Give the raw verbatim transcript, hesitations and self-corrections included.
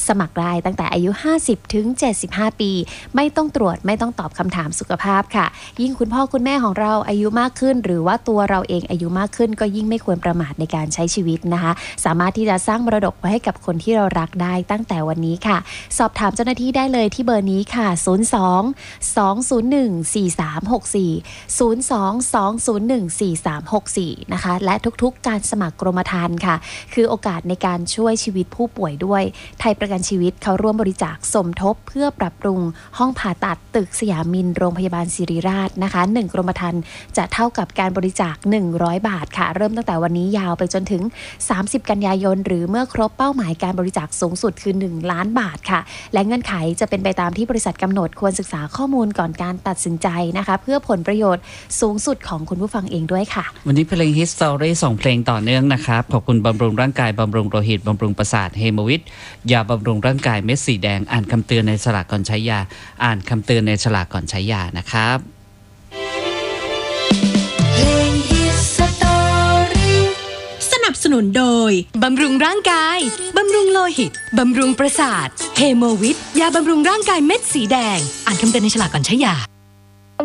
สมัครได้ตั้งแต่อายุห้าสิบถึงเจ็ดสิบห้าปีไม่ต้องตรวจไม่ต้องตอบคำถามสุขภาพค่ะยิ่งคุณพ่อคุณแม่ของเราอายุมากขึ้นหรือว่าตัวเราเองอายุมากขึ้นก็ยิ่งไม่ควรประมาทในการใช้ชีวิตนะคะสามารถที่จะสร้างมรดกไว้ให้กับคนที่เรารักได้ตั้งแต่วันนี้ค่ะสอบถามเจ้าหน้าที่ได้เลยที่เบอร์นี้ค่ะศูนย์ สอง สอง ศูนย์ หนึ่ง สี่ สาม หก สี่ ศูนย์ สอง สอง ศูนย์ หนึ่ง สี่ สาม หก สี่นะคะและทุกๆการสมัครกรมธรรม์ค่ะคือโอกาสในการช่วยชีวิตผู้ป่วยด้วยไทยประกันชีวิตเขาร่วมบริจาคสมทบเพื่อปรับปรุงห้องผ่าตัดตึกสยามินโรงพยาบาลศิริราชนะคะหนึ่งกรมธรรม์จะเท่ากับการบริจาคหนึ่งร้อยบาทค่ะเริ่มตั้งแต่วันนี้ยาวไปจนถึงสามสิบกันยายนหรือเมื่อครบเป้าหมายการบริจาคสูงสุดคือหนึ่งล้านบาทค่ะและเงื่อนไขจะเป็นไปตามที่บริษัทกำหนดควรศึกษาข้อมูลก่อนการตัดสินใจนะคะเพื่อผลประโยชน์สูงสุดของคุณผู้ฟังเองด้วยค่ะวันนี้เพลง Hit Story ส่งเพลงต่อเนื่องนะครับขอบคุณบำรุงร่างกายบำรุงโลหิตบำรุงประสาทเฮโมวิทยาบำรุงร่างกายเม็ดสีแดงอ่านคำเตือนในฉลากก่อนใช้ยาอ่านคำเตือนในฉลากก่อนใช้ยานะครับสนับสนุนโดยบำรุงร่างกายบำรุงโลหิตบำรุงประสาทเฮโมวิทยาบำรุงร่างกายเม็ดสีแดงอ่านคำเตือนในฉลากก่อนใช้ยา